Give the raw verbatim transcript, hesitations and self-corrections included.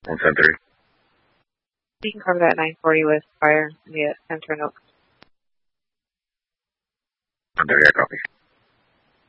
one seven three. You can cover that nine forty with fire in the center note. one thirty, I copy.